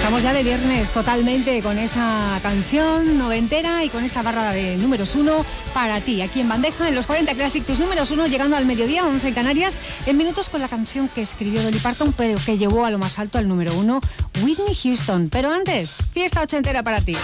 Estamos ya de viernes totalmente con esta canción noventera y con esta barra de números 1 para ti, aquí en bandeja, en los 40 Classic, tus números 1, llegando al mediodía, 11 en Canarias, en minutos con la canción que escribió Dolly Parton, pero que llevó a lo más alto al número 1, Whitney Houston. Pero antes, fiesta ochentera para ti.